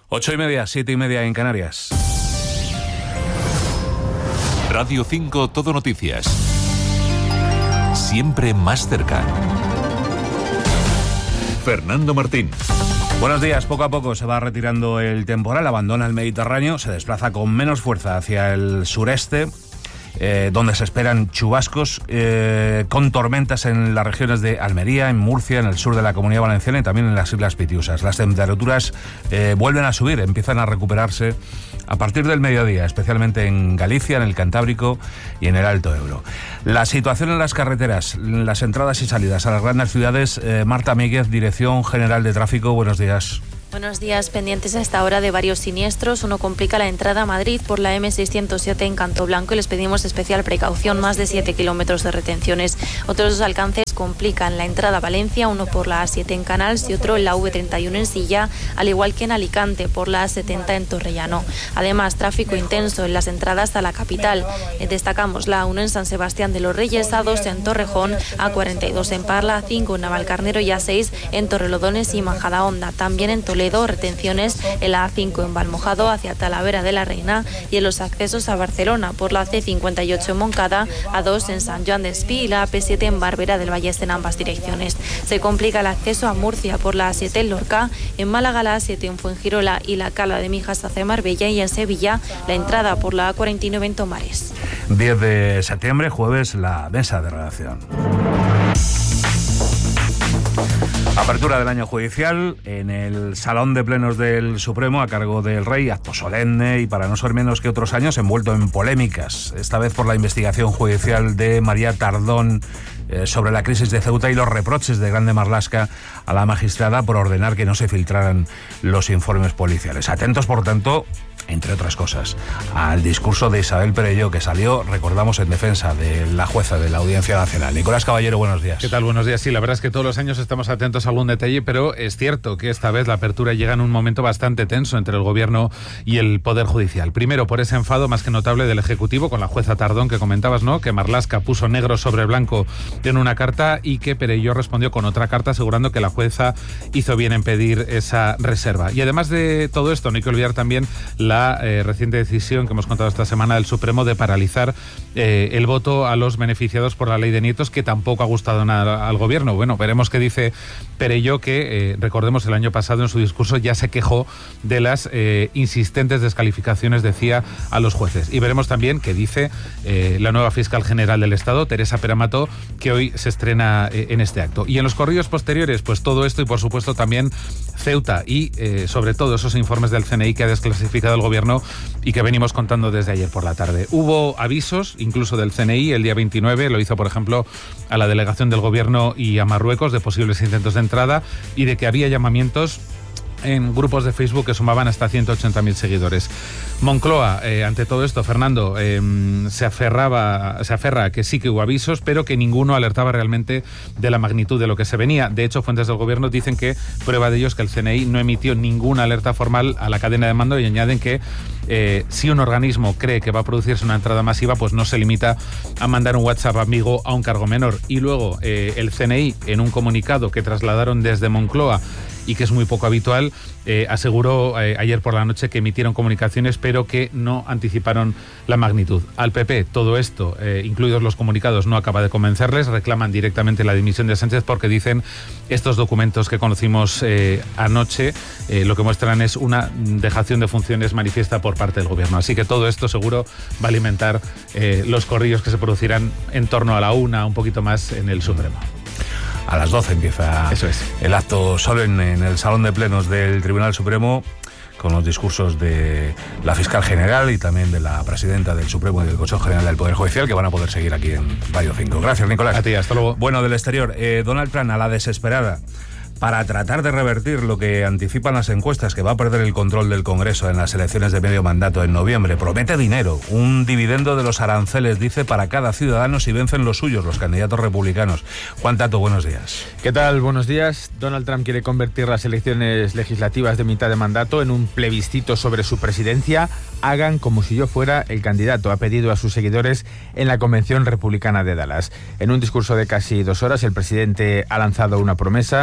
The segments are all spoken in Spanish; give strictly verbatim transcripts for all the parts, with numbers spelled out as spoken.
Ocho y media, siete y media en Canarias. Radio cinco Todo Noticias. Siempre más cerca. Fernando Martín. Buenos días. Poco a poco se va retirando el temporal, abandona el Mediterráneo, se desplaza con menos fuerza hacia el sureste, Eh, donde se esperan chubascos eh, con tormentas en las regiones de Almería, en Murcia, en el sur de la Comunidad Valenciana y también en las Islas Pitiusas. Las temperaturas eh, vuelven a subir, empiezan a recuperarse a partir del mediodía, especialmente en Galicia, en el Cantábrico y en el Alto Ebro. La situación en las carreteras, las entradas y salidas a las grandes ciudades. eh, Marta Míguez, Dirección General de Tráfico, buenos días. Buenos días, pendientes a esta hora de varios siniestros. Uno complica la entrada a Madrid por la eme seiscientos siete en Canto Blanco y les pedimos especial precaución, más de siete kilómetros de retenciones. Otros dos alcances complican la entrada a Valencia, uno por la a siete en Canals y otro en la uve treinta y uno en Silla, al igual que en Alicante por la a setenta en Torrellano. Además, tráfico intenso en las entradas a la capital. Destacamos la a uno en San Sebastián de los Reyes, a dos en Torrejón, a cuarenta y dos en Parla, a cinco en Navalcarnero y a seis en Torrelodones y Majadahonda. También en Toledo, retenciones en la a cinco en Valmojado hacia Talavera de la Reina y en los accesos a Barcelona por la ce cincuenta y ocho en Moncada, a dos en San Joan d'Espí y la a pe siete en Barbera del Vallés en ambas direcciones. Se complica el acceso a Murcia por la a siete en Lorca, en Málaga la a siete en Fuengirola y la Cala de Mijas hacia Marbella y en Sevilla la entrada por la a cuarenta y nueve en Tomares. diez de septiembre, jueves, la mesa de redacción. Apertura del año judicial en el Salón de Plenos del Supremo a cargo del Rey, acto solemne y para no ser menos que otros años envuelto en polémicas, esta vez por la investigación judicial de María Tardón eh, sobre la crisis de Ceuta y los reproches de Grande Marlaska a la magistrada por ordenar que no se filtraran los informes policiales. Atentos, por tanto, entre otras cosas, al discurso de Isabel Perelló, que salió, recordamos, en defensa de la jueza de la Audiencia Nacional. Nicolás Caballero, buenos días. ¿Qué tal? Buenos días. Sí, la verdad es que todos los años estamos atentos a algún detalle, pero es cierto que esta vez la apertura llega en un momento bastante tenso entre el Gobierno y el Poder Judicial. Primero, por ese enfado más que notable del Ejecutivo con la jueza Tardón, que comentabas, ¿no?, que Marlaska puso negro sobre blanco en una carta y que Perelló respondió con otra carta asegurando que la jueza hizo bien en pedir esa reserva. Y además de todo esto, no hay que olvidar también la Eh, reciente decisión que hemos contado esta semana del Supremo de paralizar eh, el voto a los beneficiados por la ley de nietos, que tampoco ha gustado nada al Gobierno. Bueno, veremos qué dice Perelló, que eh, recordemos el año pasado en su discurso ya se quejó de las eh, insistentes descalificaciones, decía, a los jueces. Y veremos también qué dice eh, la nueva fiscal general del Estado, Teresa Peramato, que hoy se estrena eh, en este acto. Y en los corrillos posteriores, pues todo esto y por supuesto también Ceuta y eh, sobre todo esos informes del ce ene i que ha desclasificado el Gobierno y que venimos contando desde ayer por la tarde. Hubo avisos, incluso del ce ene i, el día veintinueve, lo hizo, por ejemplo, a la delegación del Gobierno y a Marruecos de posibles intentos de entrada y de que había llamamientos en grupos de Facebook que sumaban hasta ciento ochenta mil seguidores. Moncloa, eh, ante todo esto, Fernando, eh, se aferraba, se aferra a que sí que hubo avisos, pero que ninguno alertaba realmente de la magnitud de lo que se venía. De hecho, fuentes del Gobierno dicen que prueba de ello es que el ce ene i no emitió ninguna alerta formal a la cadena de mando y añaden que eh, si un organismo cree que va a producirse una entrada masiva, pues no se limita a mandar un WhatsApp amigo a un cargo menor. Y luego eh, el ce ene i, en un comunicado que trasladaron desde Moncloa y que es muy poco habitual, eh, aseguró eh, ayer por la noche que emitieron comunicaciones pero que no anticiparon la magnitud. Al pe pe todo esto, eh, incluidos los comunicados, no acaba de convencerles, reclaman directamente la dimisión de Sánchez porque dicen estos documentos que conocimos eh, anoche eh, lo que muestran es una dejación de funciones manifiesta por parte del Gobierno. Así que todo esto seguro va a alimentar eh, los corrillos que se producirán en torno a la una, un poquito más en el Supremo. A las doce empieza Eso es. el acto solemne en el Salón de Plenos del Tribunal Supremo, con los discursos de la fiscal general y también de la presidenta del Supremo y del Consejo General del Poder Judicial, que van a poder seguir aquí en Radio cinco. Gracias, Nicolás. A ti, hasta luego. Bueno, del exterior, eh, Donald Trump a la desesperada para tratar de revertir lo que anticipan las encuestas, que va a perder el control del Congreso en las elecciones de medio mandato en noviembre. Promete dinero, un dividendo de los aranceles, dice, para cada ciudadano si vencen los suyos, los candidatos republicanos. Juan Tato, buenos días. ¿Qué tal? Buenos días. Donald Trump quiere convertir las elecciones legislativas de mitad de mandato en un plebiscito sobre su presidencia. Hagan como si yo fuera el candidato, ha pedido a sus seguidores en la Convención Republicana de Dallas. En un discurso de casi dos horas, el presidente ha lanzado una promesa: entregar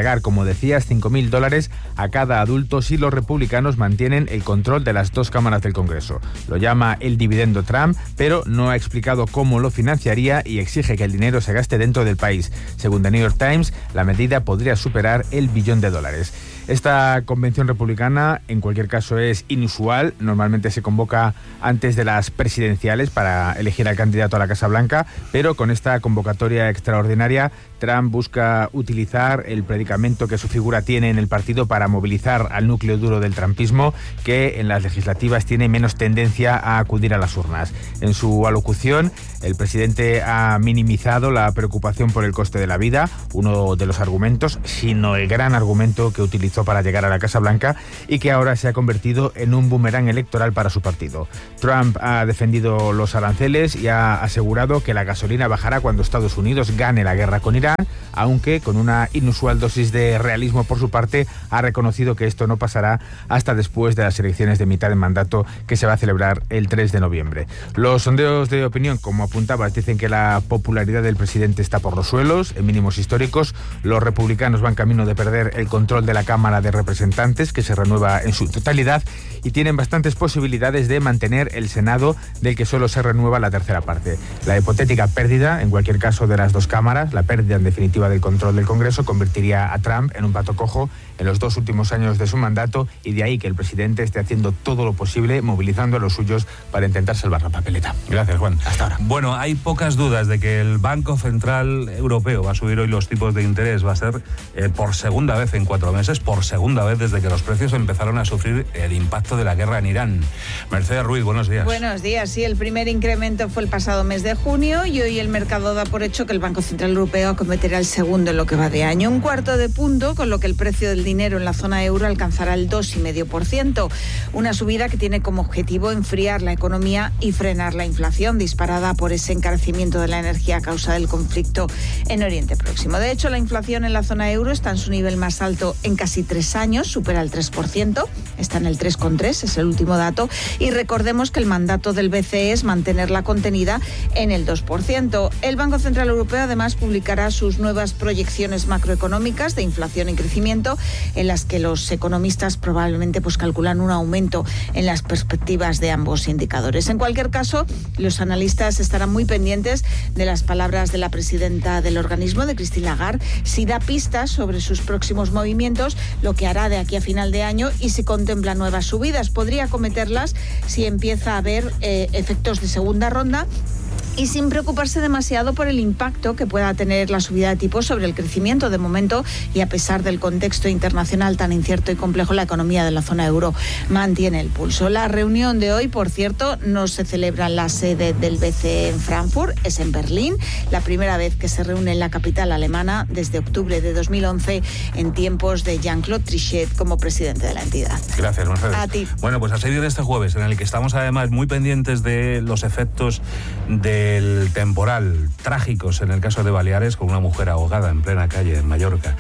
entregar, como decías, cinco mil dólares a cada adulto si los republicanos mantienen el control de las dos cámaras del Congreso. Lo llama el dividendo Trump, pero no ha explicado cómo lo financiaría y exige que el dinero se gaste dentro del país. Según The New York Times, la medida podría superar el billón de dólares. Esta convención republicana, en cualquier caso, es inusual. Normalmente se convoca antes de las presidenciales para elegir al candidato a la Casa Blanca, pero con esta convocatoria extraordinaria, Trump busca utilizar el predicamento que su figura tiene en el partido para movilizar al núcleo duro del trumpismo, que en las legislativas tiene menos tendencia a acudir a las urnas. En su alocución, el presidente ha minimizado la preocupación por el coste de la vida, uno de los argumentos, sino el gran argumento que utilizó para llegar a la Casa Blanca y que ahora se ha convertido en un boomerang electoral para su partido. Trump ha defendido los aranceles y ha asegurado que la gasolina bajará cuando Estados Unidos gane la guerra con Irán, aunque con una inusual dosis de realismo por su parte ha reconocido que esto no pasará hasta después de las elecciones de mitad de mandato que se va a celebrar el tres de noviembre. Los sondeos de opinión, como apuntabas, dicen que la popularidad del presidente está por los suelos, en mínimos históricos. Los republicanos van camino de perder el control de la Cámara de Representantes, que se renueva en su totalidad, y tienen bastantes posibilidades de mantener el Senado, del que solo se renueva la tercera parte. La hipotética pérdida, en cualquier caso, de las dos cámaras, la pérdida en definitiva del control del Congreso, convertiría a Trump en un pato cojo en los dos últimos años de su mandato, y de ahí que el presidente esté haciendo todo lo posible, movilizando a los suyos para intentar salvar la papeleta. Gracias, Juan. Hasta ahora. Bueno, hay pocas dudas de que el Banco Central Europeo va a subir hoy los tipos de interés. Va a ser eh, por segunda vez en cuatro meses, por segunda vez desde que los precios empezaron a sufrir el impacto de la guerra en Irán. Mercedes Ruiz, buenos días. Buenos días. Sí, el primer incremento fue el pasado mes de junio y hoy el mercado da por hecho que el Banco Central Europeo acometerá el segundo en lo que va de año. Un cuarto de punto, con lo que el precio del dinero en la zona euro alcanzará el dos coma cinco por ciento. Una subida que tiene como objetivo enfriar la economía y frenar la inflación disparada por ese encarecimiento de la energía a causa del conflicto en Oriente Próximo. De hecho, la inflación en la zona euro está en su nivel más alto en casi tres años, supera el tres por ciento, está en el tres coma tres, es el último dato, y recordemos que el mandato del B C E es mantenerla contenida en el dos por ciento. El Banco Central Europeo además publicará sus nuevas proyecciones macroeconómicas de inflación y crecimiento, en las que los economistas probablemente pues calculan un aumento en las perspectivas de ambos indicadores. En cualquier caso, los analistas estarán muy pendientes de las palabras de la presidenta del organismo, de Christine Lagarde, si da pistas sobre sus próximos movimientos, lo que hará de aquí a final de año, y si contempla nuevas subidas. Podría acometerlas si empieza a haber eh, efectos de segunda ronda, y sin preocuparse demasiado por el impacto que pueda tener la subida de tipos sobre el crecimiento. De momento, y a pesar del contexto internacional tan incierto y complejo, la economía de la zona euro mantiene el pulso. La reunión de hoy, por cierto, no se celebra en la sede del B C E en Frankfurt, es en Berlín, la primera vez que se reúne en la capital alemana desde octubre de dos mil once, en tiempos de Jean-Claude Trichet como presidente de la entidad. Gracias, Mercedes. A ti. Bueno, pues a seguir de este jueves, en el que estamos además muy pendientes de los efectos de el temporal, trágicos en el caso de Baleares, con una mujer ahogada en plena calle en Mallorca,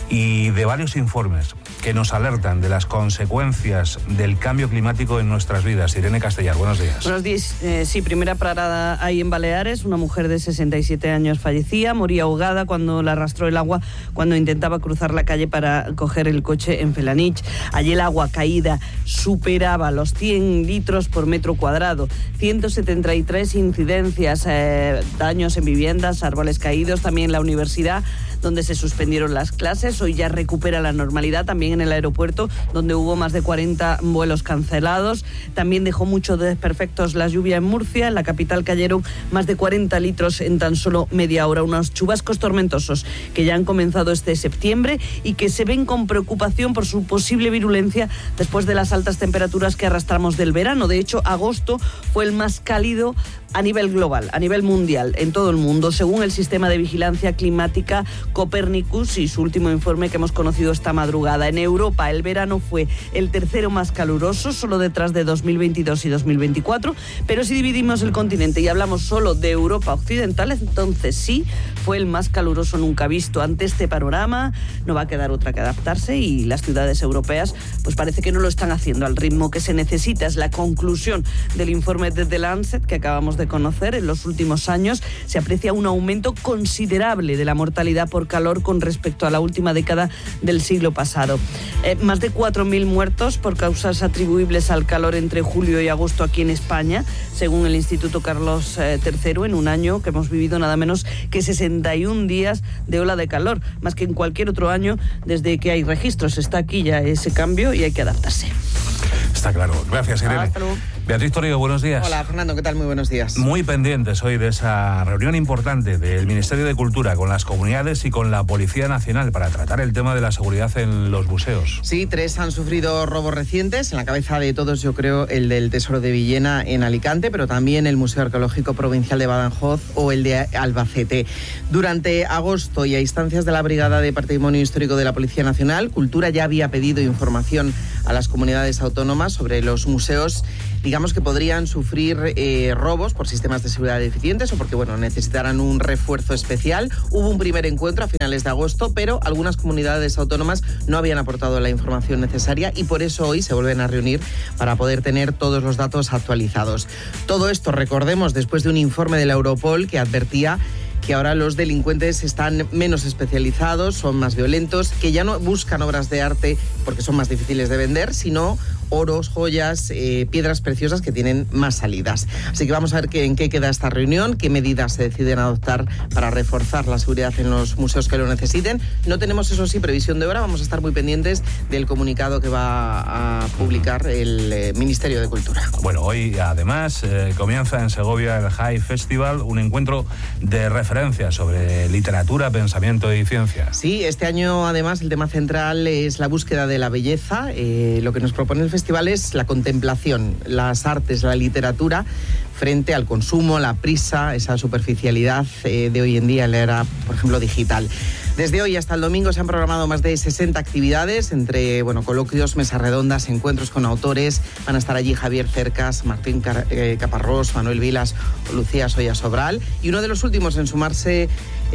y de varios informes que nos alertan de las consecuencias del cambio climático en nuestras vidas. Irene Castellar, buenos días. Buenos días. Eh, sí, primera parada ahí en Baleares. Una mujer de sesenta y siete años fallecía, moría ahogada cuando la arrastró el agua cuando intentaba cruzar la calle para coger el coche en Felanich. Allí el agua caída superaba los cien litros por metro cuadrado. ciento setenta y tres incidencias, eh, daños en viviendas, árboles caídos, también la universidad, donde se suspendieron las clases. Hoy ya recupera la normalidad, también en el aeropuerto, donde hubo más de cuarenta vuelos cancelados. También dejó muchos desperfectos la lluvia en Murcia. En la capital cayeron más de cuarenta litros en tan solo media hora. Unos chubascos tormentosos que ya han comenzado este septiembre y que se ven con preocupación por su posible virulencia después de las altas temperaturas que arrastramos del verano. De hecho, agosto fue el más cálido a nivel global, a nivel mundial, en todo el mundo, según el sistema de vigilancia climática Copernicus y su último informe que hemos conocido esta madrugada. En Europa el verano fue el tercero más caluroso, solo detrás de dos mil veintidós y dos mil veinticuatro, pero si dividimos el continente y hablamos solo de Europa occidental, entonces sí, fue el más caluroso nunca visto. Ante este panorama no va a quedar otra que adaptarse, y las ciudades europeas pues parece que no lo están haciendo al ritmo que se necesita. Es la conclusión del informe de The Lancet que acabamos de conocer. En los últimos años se aprecia un aumento considerable de la mortalidad por por calor con respecto a la última década del siglo pasado. Eh, más de cuatro mil muertos por causas atribuibles al calor entre julio y agosto aquí en España, según el Instituto Carlos eh, tercero, en un año que hemos vivido nada menos que sesenta y un días de ola de calor, más que en cualquier otro año desde que hay registros. Está aquí ya ese cambio y hay que adaptarse. Está claro. Gracias, Irene. Hasta luego. Beatriz Torrido, buenos días. Hola, Fernando, ¿qué tal? Muy buenos días. Muy pendientes hoy de esa reunión importante del Ministerio de Cultura con las comunidades y con la Policía Nacional para tratar el tema de la seguridad en los museos. Sí, tres han sufrido robos recientes. En la cabeza de todos, yo creo, el del Tesoro de Villena en Alicante, pero también el Museo Arqueológico Provincial de Badajoz o el de Albacete. Durante agosto y a instancias de la Brigada de Patrimonio Histórico de la Policía Nacional, Cultura ya había pedido información a las comunidades autónomas sobre los museos, digamos que podrían sufrir eh, robos por sistemas de seguridad deficientes o porque, bueno, necesitarán un refuerzo especial. Hubo un primer encuentro a finales de agosto, pero algunas comunidades autónomas no habían aportado la información necesaria y por eso hoy se vuelven a reunir para poder tener todos los datos actualizados. Todo esto, recordemos, después de un informe de la Europol que advertía que ahora los delincuentes están menos especializados, son más violentos, que ya no buscan obras de arte porque son más difíciles de vender, sino oros, joyas, eh, piedras preciosas que tienen más salidas. Así que vamos a ver qué, en qué queda esta reunión, qué medidas se deciden adoptar para reforzar la seguridad en los museos que lo necesiten. No tenemos, eso sí, previsión de hora, vamos a estar muy pendientes del comunicado que va a publicar el eh, Ministerio de Cultura. Bueno, hoy además eh, comienza en Segovia el High Festival, un encuentro de referencia sobre literatura, pensamiento y ciencia. Sí, este año además el tema central es la búsqueda de la belleza. Eh, lo que nos propone el festival es la contemplación, las artes, la literatura frente al consumo, la prisa, esa superficialidad eh, de hoy en día en la era, por ejemplo, digital. Desde hoy hasta el domingo se han programado más de sesenta actividades, entre bueno, coloquios, mesas redondas, encuentros con autores. Van a estar allí Javier Cercas, Martín Car- eh, Caparrós, Manuel Vilas o Lucía Soya Sobral. Y uno de los últimos en sumarse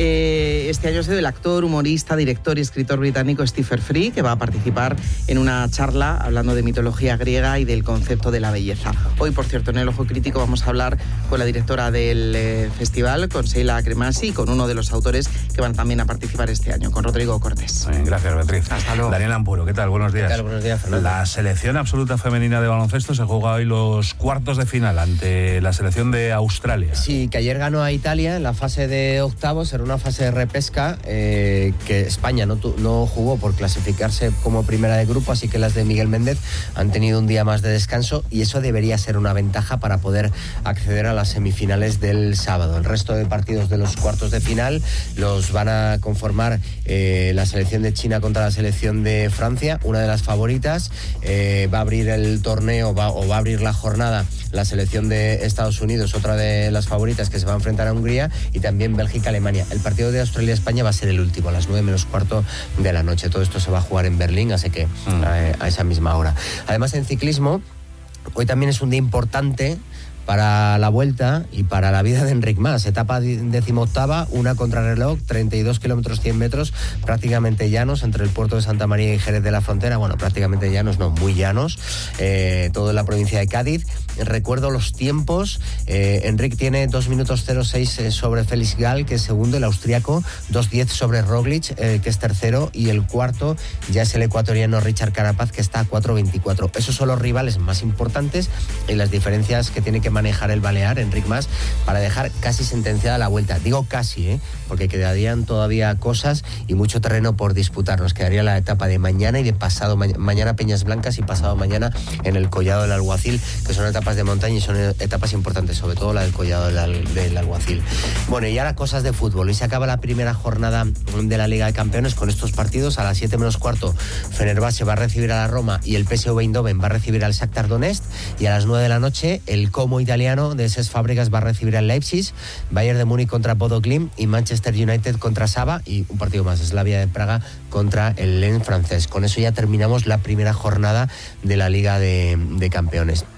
eh, este año ha sido el actor, humorista, director y escritor británico Stephen Fry, que va a participar en una charla hablando de mitología griega y del concepto de la belleza. Hoy, por cierto, en El Ojo Crítico vamos a hablar con la directora del eh, festival, con Sheila Cremasi, y con uno de los autores que van también a participar este año, con Rodrigo Cortés. Bien, gracias, Beatriz. Hasta luego. Daniel Ampuro, ¿qué tal? Buenos días. ¿Qué tal? Buenos días, Fernando. La selección absoluta femenina de baloncesto se juega hoy los cuartos de final ante la selección de Australia. Sí, que ayer ganó a Italia en la fase de octavos, era una fase de repesca eh, que España no, tu, no jugó por clasificarse como primera de grupo, así que las de Miguel Méndez han tenido un día más de descanso y eso debería ser una ventaja para poder acceder a las semifinales del sábado. El resto de partidos de los cuartos de final los van a conformar eh, la selección de China contra la selección de Francia, una de las favoritas. Eh, va a abrir el torneo va, o va a abrir la jornada la selección de Estados Unidos, otra de las favoritas que se va a enfrentar a Hungría, y también Bélgica-Alemania. El partido de Australia-España va a ser el último, a las nueve menos cuarto de la noche. Todo esto se va a jugar en Berlín, así que mm. a, a esa misma hora. Además, en ciclismo, hoy también es un día importante para la Vuelta y para la vida de Enric Mas. Etapa decimoctava, una contrarreloj, treinta y dos kilómetros, cien metros, prácticamente llanos, entre el puerto de Santa María y Jerez de la Frontera. Bueno, prácticamente llanos, no, muy llanos. Eh, todo en la provincia de Cádiz. Recuerdo los tiempos. Eh, Enric tiene dos minutos cero seis sobre Félix Gall, que es segundo, el austriaco, dos diez sobre Roglic, eh, que es tercero, y el cuarto ya es el ecuatoriano Richard Carapaz, que está a cuatro veinticuatro. Esos son los rivales más importantes y las diferencias que tiene que manejar el balear, Enric Mas, para dejar casi sentenciada la Vuelta. Digo casi, ¿eh? porque quedarían todavía cosas y mucho terreno por disputar. Nos quedaría la etapa de mañana y de pasado ma- mañana Peñas Blancas y pasado mañana en el Collado del Alguacil, que son etapas de montaña y son etapas importantes, sobre todo la del Collado del, Al- del Alguacil. Bueno, y ahora cosas de fútbol. Hoy se acaba la primera jornada de la Liga de Campeones con estos partidos. A las siete menos cuarto, Fenerbahce va a recibir a la Roma y el P S V Eindhoven va a recibir al Shakhtar Donetsk, y a las nueve de la noche el Como italiano de Cesc Fàbregas va a recibir al Leipzig, Bayern de Múnich contra Bodo Glimt y Manchester United contra Saba, y un partido más, Slavia de Praga contra el Lens francés. Con eso ya terminamos la primera jornada de la Liga de, de Campeones.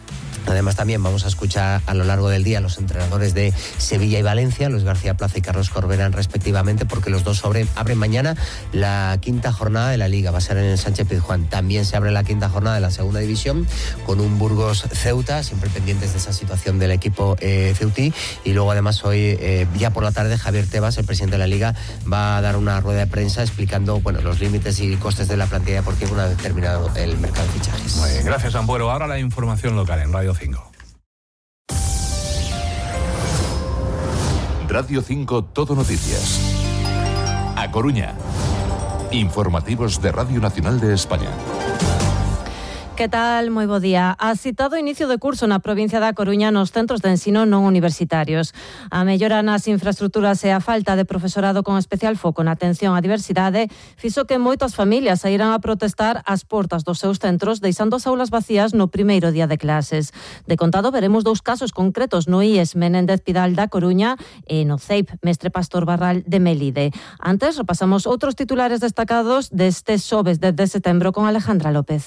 Además, también vamos a escuchar a lo largo del día a los entrenadores de Sevilla y Valencia, Luis García Plaza y Carlos Corberán, respectivamente, porque los dos sobre, abren mañana la quinta jornada de la Liga. Va a ser en el Sánchez Pizjuán. También se abre la quinta jornada de la Segunda División con un Burgos-Ceuta, siempre pendientes de esa situación del equipo eh, ceutí. Y luego, además, hoy, eh, ya por la tarde, Javier Tebas, el presidente de la Liga, va a dar una rueda de prensa explicando bueno, los límites y costes de la plantilla deportiva una vez terminado el mercado de fichajes. Muy bien, gracias, Ampuero. Ahora la información local en Radio cinco. Radio cinco Todo Noticias. A Coruña. Informativos de Radio Nacional de España. Que tal? Moi bo día. A citado inicio de curso na provincia da Coruña nos centros de ensino non universitarios. A mellora nas infraestructuras e a falta de profesorado con especial foco na atención á diversidade fixo que moitas familias saíran a protestar ás portas dos seus centros, deixando as aulas vacías no primeiro día de clases. De contado, veremos dous casos concretos no I E S Menéndez Pidal da Coruña e no C E I P Mestre Pastor Barral de Melide. Antes, repasamos outros titulares destacados deste xoves desde setembro con Alejandra López.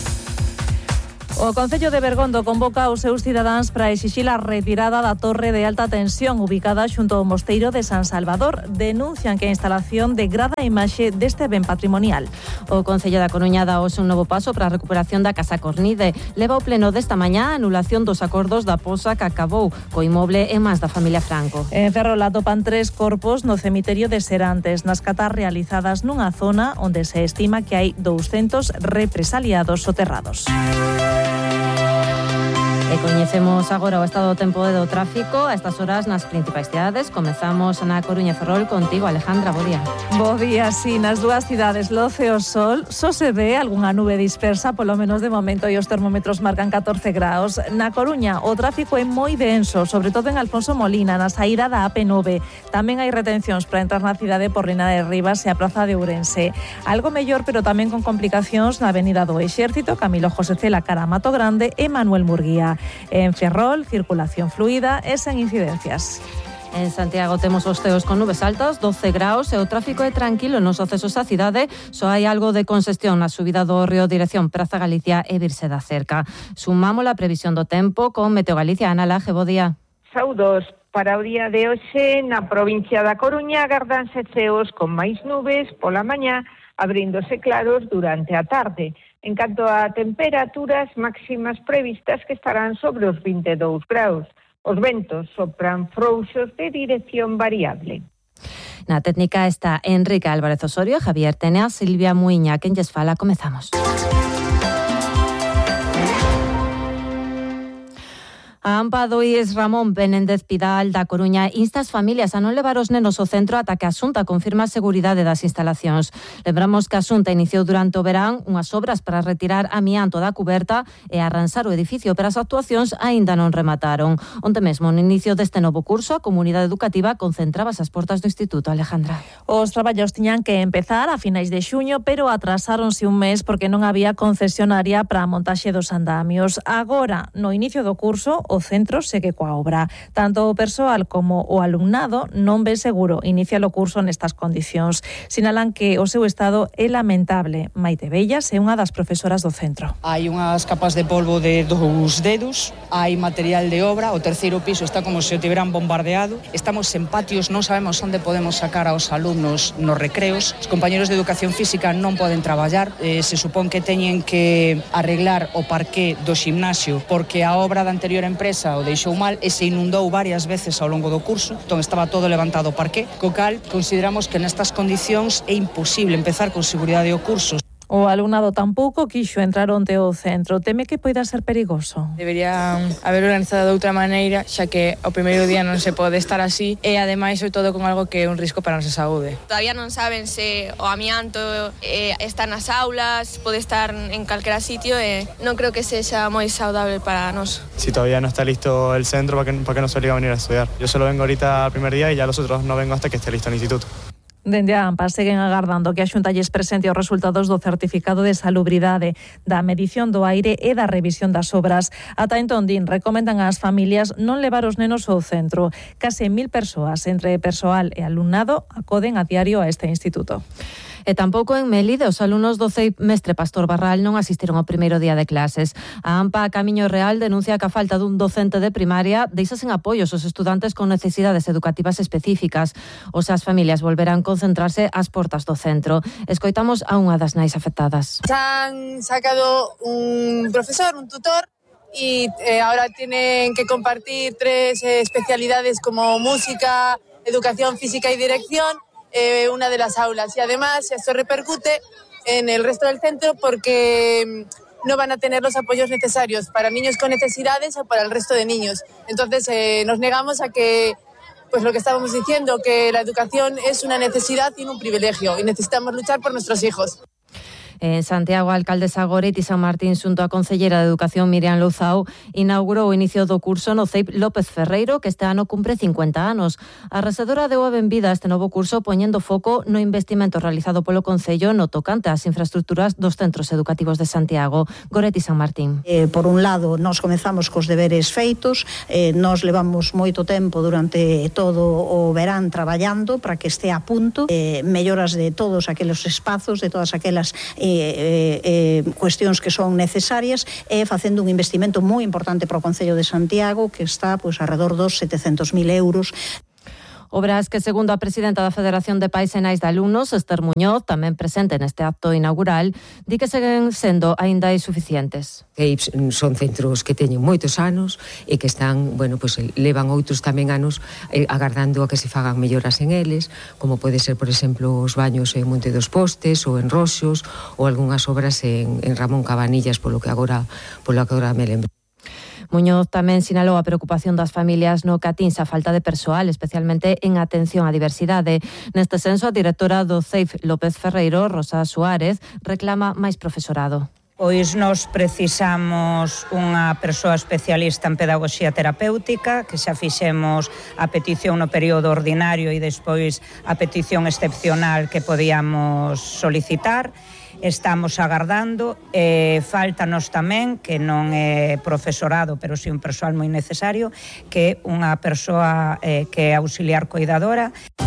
O Concello de Bergondo convoca aos seus cidadáns para exixir a retirada da torre de alta tensión ubicada xunto ao mosteiro de San Salvador. Denuncian que a instalación degrada a imaxe deste ben patrimonial. O Concello da Coruña dá hoxe un novo paso para a recuperación da Casa Cornide. Leva o pleno desta mañá a anulación dos acordos da posa que acabou co inmoble en mans da familia Franco. En Ferrol atopan tres corpos no cemiterio de Serantes, nas catas realizadas nunha zona onde se estima que hai douscentos represaliados soterrados. E coñecemos agora o estado do tempo e do tráfico a estas horas nas principais cidades. Comezamos na Coruña e Ferrol contigo, Alejandra, bo día. Bo día, sí, nas dúas cidades loce o sol, só se ve algunha nube dispersa, polo menos de momento, e os termómetros marcan catorce graus. Na Coruña o tráfico é moi denso, sobre todo en Alfonso Molina, na saída da A P nove. Tamén hai retencións para entrar na cidade por Riina de Rivas e a Praza de Ourense. Algo mellor, pero tamén con complicacións na Avenida do Exército, Camilo José Cela, cara a Mato Grande e Manuel Murguía. En Ferrol, circulación fluida e sen incidencias. En Santiago temos os ceos con nubes altas, doce graus, e o tráfico é tranquilo nos accesos á cidade. Só hai algo de congestión na subida do río dirección Praza Galicia e Virse da Cerca. Sumamos a previsión do tempo con Meteo Galicia. Ana Laje, bo día. Saudos. Para o día de hoxe, na provincia da Coruña, agardanse ceos con máis nubes pola mañá, abríndose claros durante a tarde. En canto a temperaturas máximas previstas que estarán sobre os vinte e dous graus. Os ventos sopran frouxos de dirección variable. Na técnica está Enrique Álvarez Osorio, Javier Tenea, Silvia Muiña, quen lles fala. Comezamos. A AMPA do I E S Ramón Menéndez Pidal da Coruña insta as familias a non levar os nenos ao centro ata que a Xunta confirma a seguridade das instalacións. Lembramos que a Xunta iniciou durante o verán unhas obras para retirar amianto da cuberta e arranxar o edificio, pero as actuacións aínda non remataron. Onte mesmo, no inicio deste novo curso, a comunidade educativa concentrabas as portas do Instituto. Alejandra. Os traballos tiñan que empezar a finais de xuño, pero atrasáronse un mes porque non había concesionaria para a montaxe dos andamios. Agora, no inicio do curso, o centro segue coa obra. Tanto o persoal como o alumnado non ve seguro iniciar o curso nestas condicións. Sinalan que o seu estado é lamentable. Maite Bellas é unha das profesoras do centro. Hai unhas capas de polvo de dous dedos, hai material de obra, o terceiro piso está como se o tiveran bombardeado. Estamos en patios, non sabemos onde podemos sacar aos alumnos nos recreos. Os compañeros de educación física non poden traballar. Eh, se supón que teñen que arreglar o parqué do ximnasio porque a obra da anterior empresa o deixou mal e se inundou varias veces ao longo do curso, entón estaba todo levantado o parqué, co cal consideramos que nestas condicións é imposible empezar con seguridade o curso. O alumnado tampouco quixo entrar onte ao centro. Teme que poida ser perigoso. Deberían haber organizado de outra maneira, xa que o primeiro día non se pode estar así e ademais sobre todo con algo que é un risco para a nosa saúde. Todavía non saben se o amianto eh, está nas aulas, pode estar en calquera sitio e non creo que sexa moi saudable para nós. Si todavía no está listo el centro, ¿para qué, para qué nos obliga a venir a estudiar? Yo solo vengo ahorita al primer día y ya los otros no vengo hasta que esté listo el instituto. Dende a AMPA seguen agardando que a Xunta lles presente os resultados do certificado de salubridade, da medición do aire e da revisión das obras. Ata entón, din, recomendan ás familias non levar os nenos ao centro. Case mil persoas, entre persoal e alumnado, acoden a diario a este instituto. E tampouco en Melide os alumnos do C E I P Mestre Pastor Barral non asistiron ao primeiro día de clases. A AMPA Camiño Real denuncia que a falta dun docente de primaria deixa sen apoios os estudantes con necesidades educativas específicas. Os as familias volverán concentrarse ás portas do centro. Escoitamos a unha das nais afectadas. Se han sacado un profesor, un tutor, y eh, ahora tienen que compartir tres eh, especialidades como música, educación física y dirección, eh, una de las aulas. Y además esto repercute en el resto del centro porque no van a tener los apoyos necesarios para niños con necesidades o para el resto de niños. Entonces eh, nos negamos a que, pues lo que estábamos diciendo, que la educación es una necesidad y no un privilegio, y necesitamos luchar por nuestros hijos. En Santiago, a alcaldesa Goretti San Martín xunto a concelleira de Educación Miriam Louzao inaugurou o inicio do curso no C E I P López Ferreiro, que este ano cumpre cincuenta anos. A resedora deu a benvida a este novo curso poñendo foco no investimento realizado polo Concello no tocante ás infraestructuras dos centros educativos de Santiago. Goretti San Martín. Eh, por un lado, nós comezamos cos deberes feitos, eh, nós levamos moito tempo durante todo o verán traballando para que este a punto, eh, melloras de todos aqueles espazos, de todas aquelas eh, Eh, eh, cuestións que son necesarias, e facendo un investimento moi importante para o Concello de Santiago, que está pois alrededor dos setecentos mil euros. Obras que, segundo a presidenta da Federación de Pais e Nais de Alumnos, Esther Muñoz, tamén presente neste acto inaugural, di que seguen sendo aínda insuficientes. C E I P son centros que teñen moitos anos e que están, bueno, pues levan outros tamén anos eh, agardando a que se fagan melloras en eles, como pode ser, por exemplo, os baños en Monte dos Postes ou en Roxos, ou algunhas obras en, en Ramón Cabanillas, polo que agora, polo que agora me lembro. Muñoz tamén sinalou a preocupación das familias no que atinse a falta de persoal, especialmente en atención á diversidade. Neste senso, a directora do C E I P López Ferreiro, Rosa Suárez, reclama máis profesorado. Pois nós precisamos unha persoa especialista en pedagogía terapéutica, que xa fixemos a petición no período ordinario e despois a petición excepcional que podíamos solicitar. Estamos agardando, eh, faltanos tamén, que non é profesorado, pero si un persoal moi necesario, que é unha persoa eh, que é auxiliar coidadora.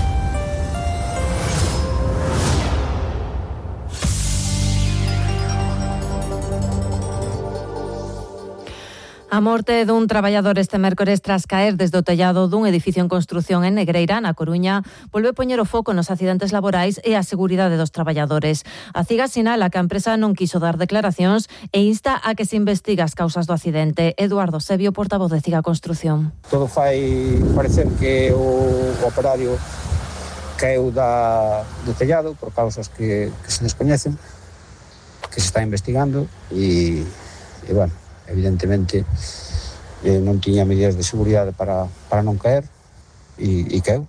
A morte dun traballador este mércores tras caer desde o tellado dun edificio en construción en Negreira, na Coruña, volve poñer o foco nos accidentes laborais e a seguridade dos traballadores. A CIGA sinala que a empresa non quiso dar declaracións e insta a que se investigue as causas do accidente. Eduardo Sebio, portavoz de CIGA Construción. Todo fai parecer que o operario caeu da, do tellado por causas que, que se descoñecen, que se está investigando e, e bueno, evidentemente eh, non tiña medidas de seguridade para, para non caer e, e caeu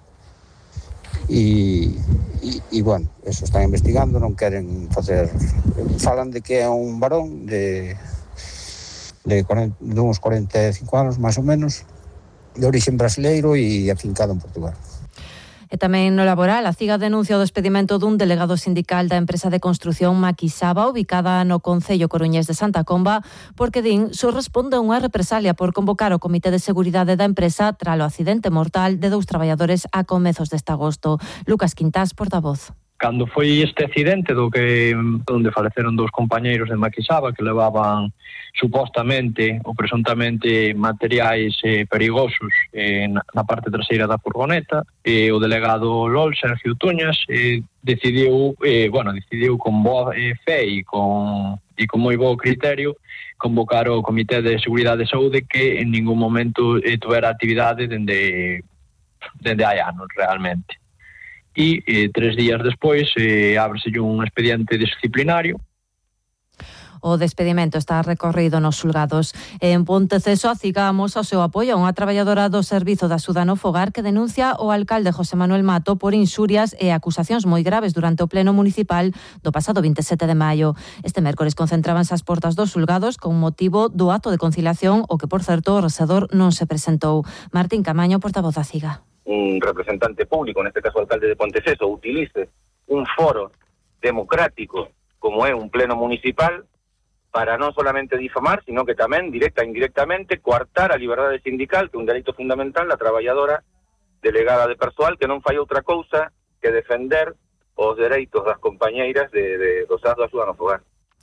e, e, e bueno, eso están investigando, non queren facer, falan de que é un varón de de, cuarenta, de uns cuarenta e cinco anos máis ou menos, de orixen brasileiro e afincado en Portugal. E tamén no laboral, a CIGA denuncia o despedimento dun delegado sindical da empresa de construción Maquisaba, ubicada no concello coruñés de Santa Comba, porque din só responde a unha represalia por convocar o Comité de Seguridade da empresa tras o accidente mortal de dous traballadores a comezos deste agosto. Lucas Quintás, portavoz. Cando foi este accidente do que onde faleceron dous compañeiros de Maquisaba que levaban supostamente ou presuntamente materiais eh, perigosos eh, na, na parte traseira da furgoneta, e o delegado LOL, Sergio Tuñas, eh, decidiu, eh, bueno, decidiu con boa eh, fe e con, e con moi bo criterio convocar o Comité de Seguridade e Saúde, que en ningún momento eh, tuvera actividade dende, dende hai anos realmente. E eh, tres días despois eh, ábreselle un expediente disciplinario. O despedimento está recorrido nos xulgados. En Ponteceso, a CIGA amosa o seu apoio a unha traballadora do Servizo de Axuda no Fogar que denuncia o alcalde José Manuel Mato por insurias e acusacións moi graves durante o pleno municipal do pasado vinte e sete de maio. Este mércores concentrábanse as portas dos xulgados con motivo do acto de conciliación, o que, por certo, o resedor non se presentou. Martín Camaño, portavoz da CIGA. Un representante público, neste caso o alcalde de Ponteceso, utilice un foro democrático como é un pleno municipal para non solamente difamar, sino que tamén, directa e indirectamente, coartar a liberdade sindical, que é un delito fundamental, a traballadora delegada de persoal, que non fai outra cousa que defender os dereitos das compañeiras de, de, dos A S do Axuda no Fogar.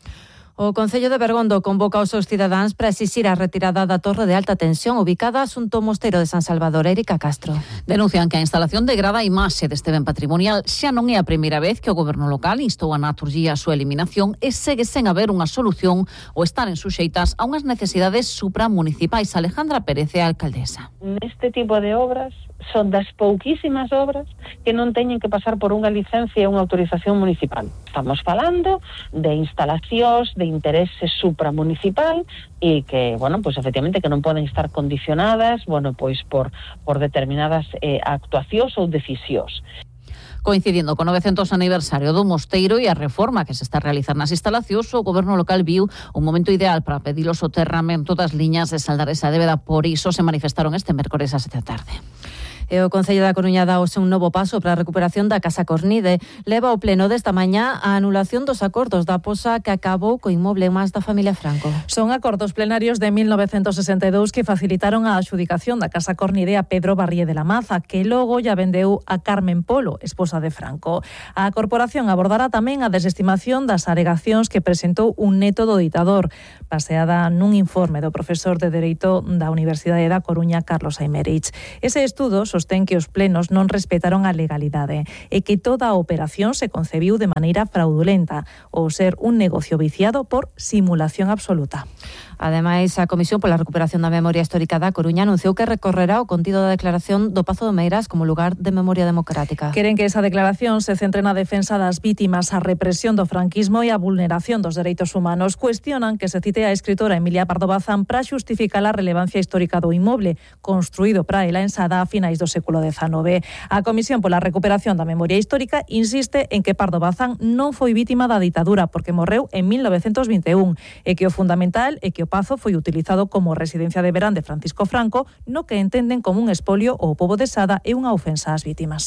O Concello de Bergondo convoca aos seus cidadáns para exixir a retirada da torre de alta tensión ubicada xunto ao Mosteiro de San Salvador. Érica Castro. Denuncian que a instalación degrada a imaxe deste ben patrimonial. Xa non é a primeira vez que o goberno local instou a Naturgy a súa eliminación e segue sen haber unha solución ou estaren suxeitas a unhas necesidades supramunicipais. Alejandra Pérez é a alcaldesa. Neste tipo de obras son das pouquísimas obras que non teñen que pasar por unha licencia e unha autorización municipal. Estamos falando de instalacións de interese supramunicipal e que, bueno, pois efectivamente que non poden estar condicionadas, bueno, pois por por determinadas eh, actuacións ou decisións. Coincidindo co novecentos aniversario do mosteiro e a reforma que se está a realizar nas instalacións, o goberno local viu un momento ideal para pedir o soterramento das liñas e saldar esa débeda. Por iso se manifestaron este mércores ás sete da tarde. E o Concello da Coruña dá hoxe un novo paso para a recuperación da Casa Cornide. Leva ao pleno desta mañá a anulación dos acordos da posa que acabou co inmoble máis da familia Franco. Son acordos plenarios de mil novecentos sesenta e dous que facilitaron a adxudicación da Casa Cornide a Pedro Barrié de la Maza, que logo ya vendeu a Carmen Polo, esposa de Franco. A corporación abordará tamén a desestimación das alegacións que presentou un neto do ditador, baseada nun informe do profesor de Dereito da Universidade da Coruña, Carlos Aymerich. Ese estudo sostén que os plenos non respetaron a legalidade e que toda a operación se concebiu de maneira fraudulenta ou ser un negocio viciado por simulación absoluta. Ademais, a Comisión pola Recuperación da Memoria Histórica da Coruña anunciou que recorrerá o contido da declaración do Pazo de Meiras como lugar de memoria democrática. Queren que esa declaración se centre na defensa das vítimas, a represión do franquismo e a vulneración dos dereitos humanos. Cuestionan que se cite a escritora Emilia Pardo Bazán para xustificar a relevancia histórica do inmoble, construído para ela en Sada a finais do século dezanove. A Comisión pola Recuperación da Memoria Histórica insiste en que Pardo Bazán non foi vítima da ditadura porque morreu en mil novecentos vinte e un e que o fundamental é que o Pazo foi utilizado como residencia de verán de Francisco Franco, no que entenden como un espolio ao pobo de Sada e unha ofensa ás vítimas.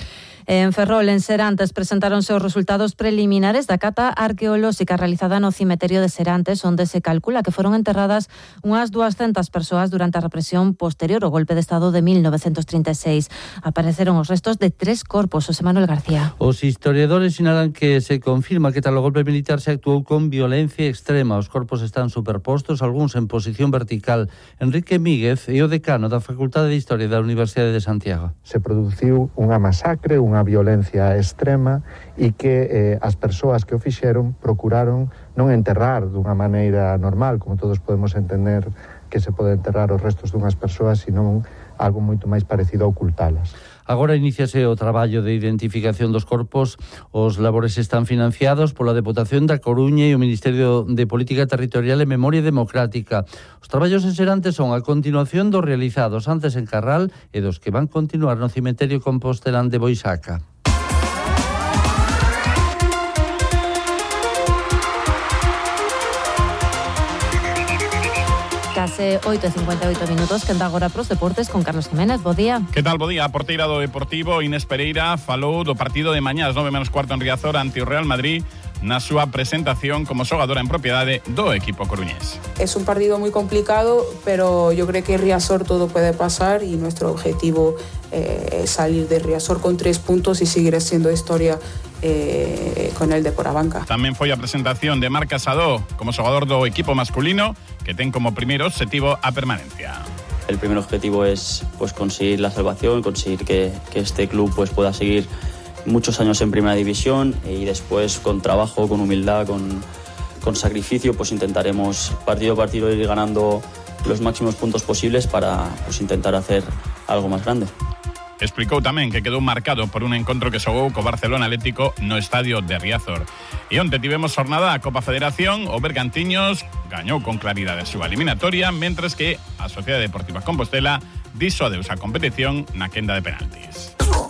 En Ferrol, en Serantes, presentáronse os resultados preliminares da cata arqueolóxica realizada no cemiterio de Serantes, onde se calcula que foron enterradas unhas duascentas persoas durante a represión posterior ao golpe de Estado de mil novecentos trinta e seis. Apareceron os restos de tres corpos. José Manuel García. Os historiadores sinalan que se confirma que tras o golpe militar se actuou con violencia extrema. Os corpos están superpostos, algúns en posición vertical. Enrique Míguez é o decano da Facultade de Historia da Universidade de Santiago. Se produciu unha masacre, unha violencia extrema e que eh, as persoas que o fixeron procuraron non enterrar dunha maneira normal, como todos podemos entender que se pode enterrar os restos dunhas persoas, senón algo moito máis parecido a ocultalas. Agora iníciase o traballo de identificación dos corpos. Os labores están financiados pola Deputación da Coruña e o Ministerio de Política Territorial e Memoria Democrática. Os traballos en Serantes son a continuación dos realizados antes en Carral e dos que van continuar no cemiterio compostelán de Boisaca. Case oito e cincuenta e oito minutos, que anda agora pros deportes con Carlos Jiménez. Bo día. Que tal, bo día? A porteira do Deportivo, Inés Pereira, falou do partido de mañá ás nove menos cuarto en Riazor ante o Real Madrid na súa presentación como xogadora en propiedade do equipo coruñés. Es un partido muy complicado, pero yo creo que en Riazor todo puede pasar y nuestro objetivo eh, es salir de Riazor con tres puntos y seguir haciendo historia eh, con el de por a banca. Tamén foi a presentación de Marc Casado como xogador do equipo masculino, que ten como primeiro objetivo a permanencia. El primer objetivo es pues conseguir la salvación, conseguir que, que este club pues pueda seguir muchos años en primera división y después con trabajo, con humildad, con, con sacrificio, pues intentaremos partido a partido ir ganando los máximos puntos posibles para pues intentar hacer algo más grande. Explicou tamén que quedou marcado por un encontro que xogou co Barcelona Atlético no estadio de Riazor. E onte tivemos jornada a Copa Federación, o Bergantiños gañou con claridade a súa eliminatoria, mentres que a Sociedade Deportiva Compostela dixo adeus á competición na quenda de penaltis.